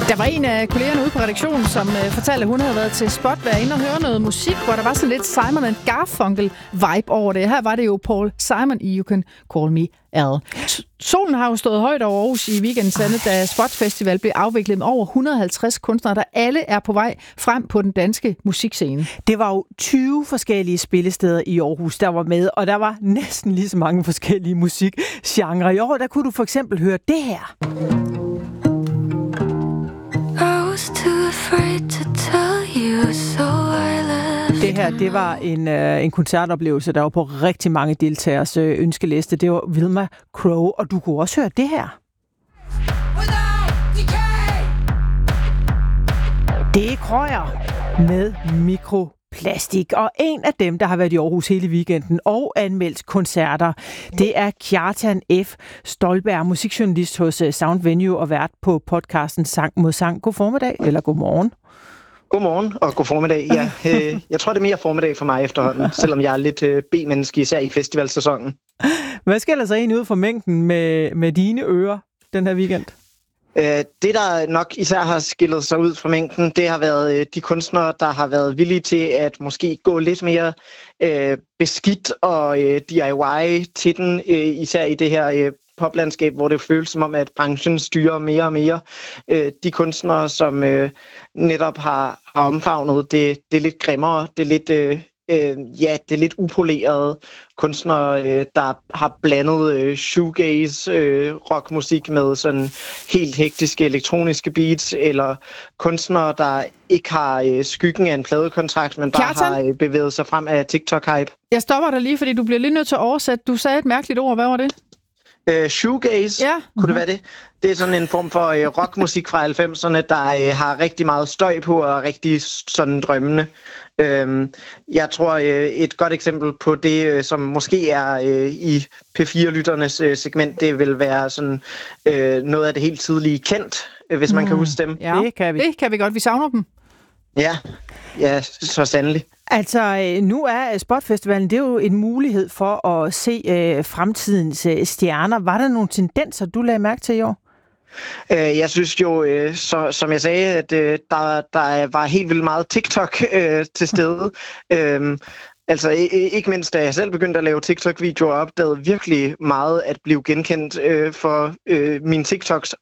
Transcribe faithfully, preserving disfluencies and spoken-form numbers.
Der var en af kollegerne ude på redaktionen, som øh, fortalte, at hun havde været til Spot, været inde og høre noget musik, hvor der var sådan lidt Simon and Garfunkel-vibe over det. Her var det jo Paul Simon i You Can Call Me Al. Solen har jo stået højt over Aarhus i weekenden, da Spot Festival blev afviklet med over et hundrede og halvtreds kunstnere, der alle er på vej frem på den danske musikscene. Det var jo tyve forskellige spillesteder i Aarhus, der var med, og der var næsten lige så mange forskellige musikgenrer. I år, der kunne du for eksempel høre det her. Det her, det var en, øh, en koncertoplevelse, der var på rigtig mange deltagers øh, ønskeliste. Det var Wilma Crow, og du kunne også høre det her. Det er Krøyer med mikroplastik, og en af dem, der har været i Aarhus hele weekenden og anmeldt koncerter, det er Kjartan F. Stolberg, musikjournalist hos Sound Venue og vært på podcasten Sang mod Sang. God formiddag, eller god morgen. Godmorgen og god formiddag. Ja, øh, jeg tror, det er mere formiddag for mig efterhånden, selvom jeg er lidt øh, B-menneske, især i festivalsæsonen. Hvad skiller sig egentlig ud fra mængden med, med dine ører den her weekend? Øh, det, der nok især har skillet sig ud fra mængden, det har været øh, de kunstnere, der har været villige til at måske gå lidt mere øh, beskidt og øh, D I Y til den, øh, især i det her øh, poplandskab, hvor det føles som om, at branchen styrer mere og mere. Øh, de kunstnere, som øh, netop har, har omfavnet det, det er lidt grimmere, det er lidt, øh, øh, ja, det er lidt upolerede kunstnere, øh, der har blandet øh, shoegaze, øh, rockmusik med sådan helt hektiske elektroniske beats, eller kunstnere, der ikke har øh, skyggen af en pladekontrakt, men bare Kjartan? har øh, bevæget sig frem af TikTok-hype. Jeg stopper dig lige, fordi du bliver lige nødt til at oversætte. Du sagde et mærkeligt ord. Hvad var det? Uh, shoegaze, ja. Kunne det være det? Det er sådan en form for uh, rockmusik fra halvfemserne, der uh, har rigtig meget støj på og er rigtig sådan drømmende. Uh, jeg tror, uh, et godt eksempel på det, uh, som måske er uh, i P fire-lytternes uh, segment, det vil være sådan uh, noget af det helt tidlige Kendt, uh, hvis mm. man kan huske dem. Ja, det kan vi. Det kan vi godt. Vi savner dem. Ja, ja, så sandelig. Altså, nu er Spotfestivalen, det er jo en mulighed for at se øh, fremtidens øh, stjerner. Var der nogle tendenser, du lagde mærke til i år? Øh, jeg synes jo, øh, så, som jeg sagde, at øh, der, der var helt vildt meget TikTok øh, til stede. øh, Altså ikke mindst, da jeg selv begyndte at lave TikTok-videoer, opdagede virkelig meget at blive genkendt øh, for øh, mine TikToks